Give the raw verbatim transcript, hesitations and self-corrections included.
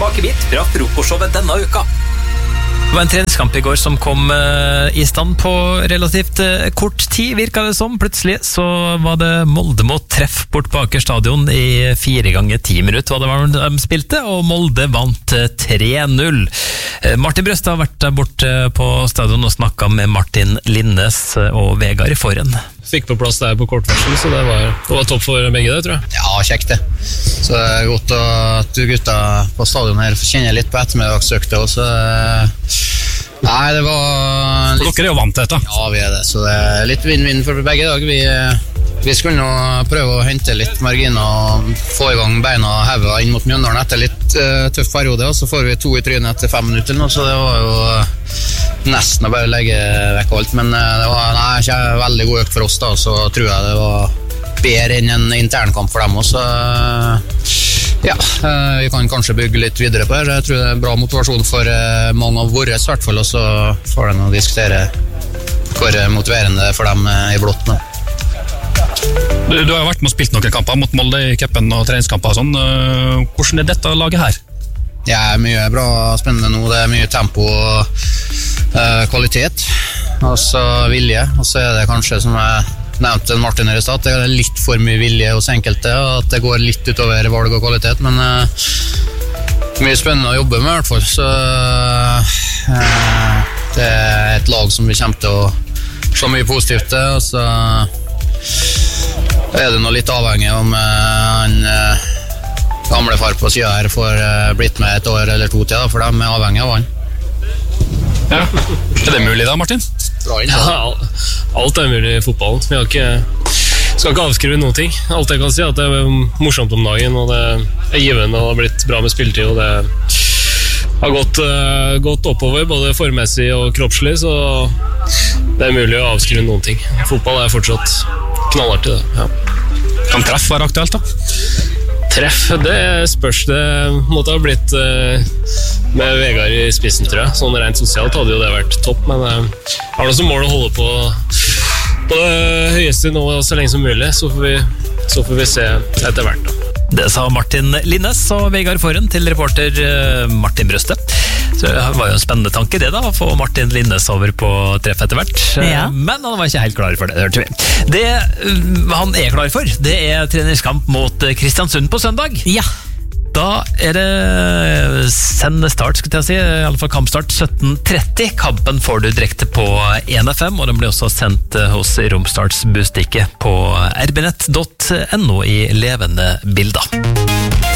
smakebit fra frokostshowet denne uka. Det var en treningskamp i går som kom uh, i stand på relativt uh, kort tid, virket det som. Plutselig så var det Molde mot Treff bort på Aker stadion i fire ganger ti minutter, hva det var de spilte, og Molde vant uh, tre null. Uh, Martin Brøstad har vært der borte på stadion og snakket med Martin Linnes uh, og Vegard Forhen. Fikk på plass der på kortvarsel, så det var, det var topp for begge det, tror jeg. Ja, kjekt det. Så det er godt at du gutta på stadion her kjenner litt på ettermiddagsøkta, og så... Nei, det var... For dere er jo vant til dette. Ja, vi er det, så det er litt vinn-vinn for begge dag. Vi, vi skulle nå prøve å hente litt marginer og få i gang beina og heva inn mot Mjøndalen etter litt uh, tøff periode, og så får vi to i trynet etter fem minutter nå, så det var jo nesten å bare legge vekk alt, men uh, det var nei, ikke veldig god økt for oss da, så tror jeg det var bedre enn en internkamp for dem også. Ja, vi kan kanskje bygge litt videre på det. Jeg tror det er bra motivasjon for mange av våre i hvert fall, og så får de å diskutere hvor motiverende for dem i blått nå. Du, du har jo vært med og spilt noen kamper mot Molde i cupen og treningskamper og sånn. Hvordan er dette laget her? Det er mye bra, spennende nå. Det er mye tempo og uh, kvalitet, og så vilje, og så er det kanskje som jeg nevnte Martin her i stad, det er litt for mye vilje hos enkelte, og at det går litt utover valg og kvalitet, men uh, mye spennende å jobbe med i hvert fall, så uh, det er et lag som vi kommer til å se mye positivt til, og så er det noe litt avhengig om uh, han uh, gamle far på siden her får uh, blitt med et år eller to til, da, for de er avhengig av han. Ja, er det mulig da, Martin? Ja, alt er mulig i fotballen. Vi har ikke, skal ikke avskrive noen ting. Alt jeg kan si er at det er morsomt om dagen, og det er givende, og det har blitt bra med spilletid, og det har gått, uh, gått oppover, både formessig og kroppslig, så det er mulig å avskrive noen ting. Fotball er fortsatt knallartig, det. Ja. Kan treff være aktuelt da? Treff, det spørs. Det måtte ha blitt uh, med Vegard i spissen, tror jeg. Sånn rent sosialt hadde jo det vært topp, men jeg uh, har noe som mål å holde på på det høyeste nå så lenge som mulig, så får vi, så får vi se etter hvert da. Det sa Martin Linnes og Vegard Forhen til reporter uh, Martin Brøste. Så det var jo en spennende tanke det da, å få Martin Linnes over på treff etter hvert. Ja. Men han var ikke helt klar for det, det hørte vi. Det uh, han er klar for, det er treningskamp mot Kristiansund på søndag. Ja. Da er det sendestart, skal jeg si, i alle fall kampstart sytten tretti. Kampen får du direkte på en F M, og den blir også sendt hos Romsdals Bustikke på r b nett punktum n o i levende bilder.